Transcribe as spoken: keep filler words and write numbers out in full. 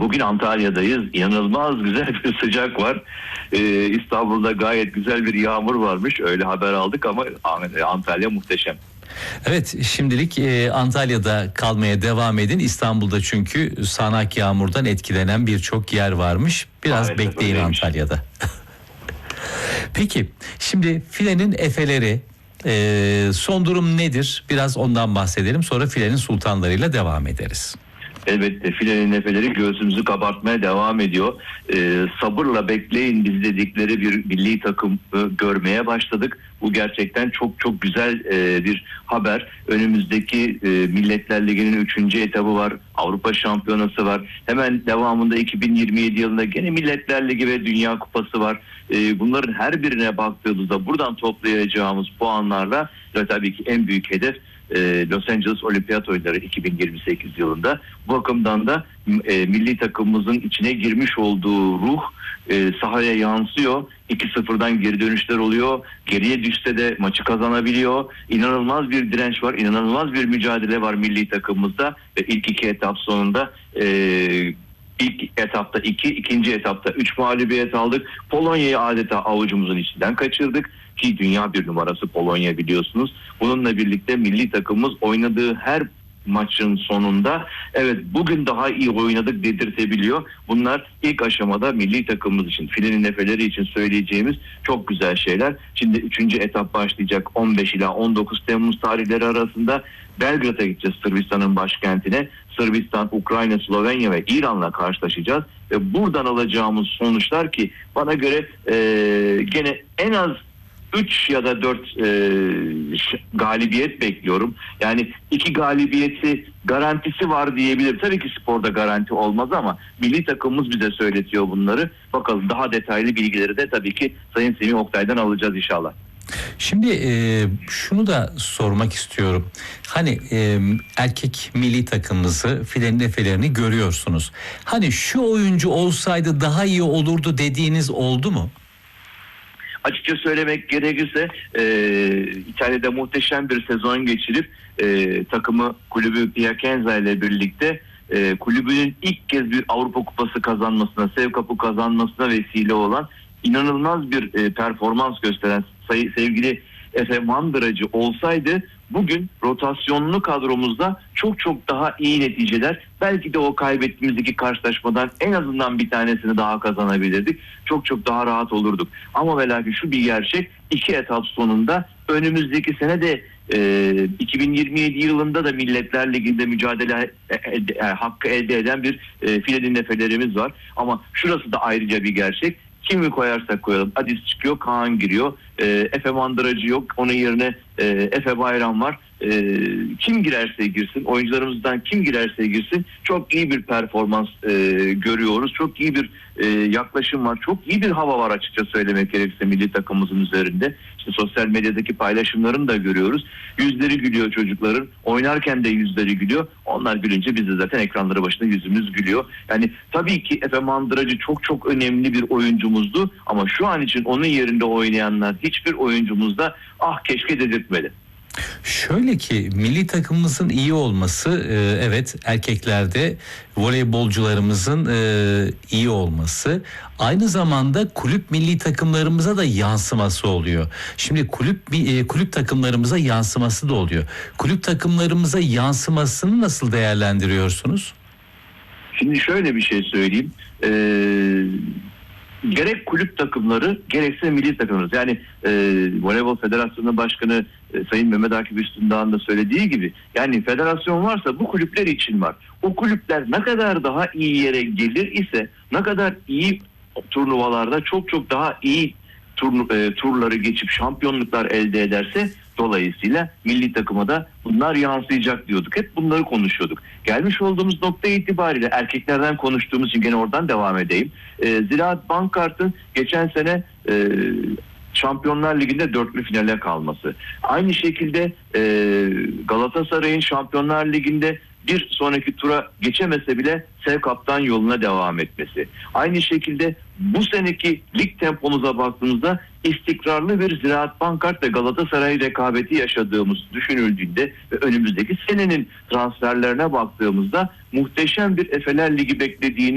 bugün Antalya'dayız. İnanılmaz güzel bir sıcak var. Ee, İstanbul'da gayet güzel bir yağmur varmış. Öyle haber aldık ama Antalya muhteşem. Evet, şimdilik e, Antalya'da kalmaya devam edin. İstanbul'da çünkü sağanak yağmurdan etkilenen birçok yer varmış. Biraz Maalesef bekleyin öyleymiş. Antalya'da. Peki, şimdi filenin efeleri, e, son durum nedir? Biraz ondan bahsedelim. Sonra filenin sultanlarıyla devam ederiz. Elbette filenin nefeleri göğsümüzü kabartmaya devam ediyor. Ee, sabırla bekleyin biz dedikleri bir milli takım e, görmeye başladık. Bu gerçekten çok çok güzel e, bir haber. Önümüzdeki e, Milletler Ligi'nin üçüncü etabı var. Avrupa Şampiyonası var. Hemen devamında iki bin yirmi yedi yılında gene Milletler Ligi ve Dünya Kupası var. E, bunların her birine baktığımızda buradan toplayacağımız puanlarla ve tabii ki en büyük hedef Los Angeles Olimpiyat Oyunları iki bin yirmi sekiz yılında. Bu bakımdan da e, milli takımımızın içine girmiş olduğu ruh e, sahaya yansıyor. iki sıfırdan geri dönüşler oluyor. Geriye düşse de maçı kazanabiliyor. İnanılmaz bir direnç var. İnanılmaz bir mücadele var milli takımımızda ve ilk iki etap sonunda e, İlk etapta iki, ikinci etapta üç mağlubiyet aldık. Polonya'yı adeta avucumuzun içinden kaçırdık. Ki dünya bir numarası Polonya biliyorsunuz. Bununla birlikte milli takımımız oynadığı her maçın sonunda evet bugün daha iyi oynadık dedirtebiliyor. Bunlar ilk aşamada milli takımımız için, filenin nefeleri için söyleyeceğimiz çok güzel şeyler. Şimdi üçüncü etap başlayacak on beş ila on dokuz Temmuz tarihleri arasında. Belgrad'a gideceğiz, Sırbistan'ın başkentine. Sırbistan, Ukrayna, Slovenya ve İran'la karşılaşacağız. Ve buradan alacağımız sonuçlar ki bana göre ee, gene en az üç ya da dört e, galibiyet bekliyorum. Yani iki galibiyeti garantisi var diyebilirim. Tabii ki sporda garanti olmaz ama milli takımımız bize söyletiyor bunları. Bakalım daha detaylı bilgileri de tabii ki Sayın Semih Oktay'dan alacağız inşallah. Şimdi e, şunu da sormak istiyorum. Hani e, erkek milli takımımızı, filenin efelerini görüyorsunuz. Hani şu oyuncu olsaydı daha iyi olurdu dediğiniz oldu mu? Açıkça söylemek gerekirse e, İtalya'da muhteşem bir sezon geçirip e, takımı kulübü Piacenza ile birlikte e, kulübünün ilk kez bir Avrupa Kupası kazanmasına, Sev Cup'u kazanmasına vesile olan inanılmaz bir e, performans gösteren say- sevgili Efe Mandıracı olsaydı bugün rotasyonlu kadromuzda çok çok daha iyi neticeler, belki de o kaybettiğimiz iki karşılaşmadan en azından bir tanesini daha kazanabilirdik. Çok çok daha rahat olurduk. Ama ve lakin şu bir gerçek, iki etap sonunda önümüzdeki sene de e, iki bin yirmi yedi yılında da Milletler Ligi'nde mücadele e, e, hakkı elde eden bir e, filenin nefelerimiz var. Ama şurası da ayrıca bir gerçek. Kimi koyarsak koyalım. Adis çıkıyor, Kaan giriyor. E, Efe Mandıracı yok. Onun yerine e, Efe Bayram var. E, kim girerse girsin, oyuncularımızdan kim girerse girsin çok iyi bir performans e, görüyoruz. Çok iyi bir e, yaklaşım var. Çok iyi bir hava var açıkça söylemek gerekirse milli takımımızın üzerinde. İşte sosyal medyadaki paylaşımlarını da görüyoruz. Yüzleri gülüyor çocukların. Oynarken de yüzleri gülüyor. Onlar gülünce biz de zaten ekranları başında yüzümüz gülüyor. Yani tabii ki Efe Mandıracı çok çok önemli bir oyuncumuzdu. Ama şu an için onun yerinde oynayanlar hiçbir oyuncumuzda ah keşke dedirtmedi. Şöyle ki milli takımımızın iyi olması e, evet erkeklerde voleybolcularımızın e, iyi olması aynı zamanda kulüp milli takımlarımıza da yansıması oluyor. Şimdi kulüp e, kulüp takımlarımıza yansıması da oluyor. Kulüp takımlarımıza yansımasını nasıl değerlendiriyorsunuz? Şimdi şöyle bir şey söyleyeyim. Eee gerek kulüp takımları gerekse milli takımımız. Yani e, Voleybol Federasyonu Başkanı e, Sayın Mehmet Akif Üstündağ'ın da söylediği gibi yani federasyon varsa bu kulüpler için var. O kulüpler ne kadar daha iyi yere gelir ise ne kadar iyi turnuvalarda çok çok daha iyi tur, e, turları geçip şampiyonluklar elde ederse dolayısıyla milli takıma da bunlar yansıyacak diyorduk. Hep bunları konuşuyorduk. Gelmiş olduğumuz nokta itibariyle erkeklerden konuştuğumuz için gene oradan devam edeyim. E, Ziraat Bankart'ın geçen sene e, Şampiyonlar Ligi'nde dörtlü finale kalması. Aynı şekilde e, Galatasaray'ın Şampiyonlar Ligi'nde bir sonraki tura geçemese bile Sev Cup'tan yoluna devam etmesi. Aynı şekilde bu seneki lig tempomuza baktığımızda istikrarlı bir Ziraat Bankart ve Galatasaray rekabeti yaşadığımız düşünüldüğünde ve önümüzdeki senenin transferlerine baktığımızda muhteşem bir Efeler Ligi beklediğini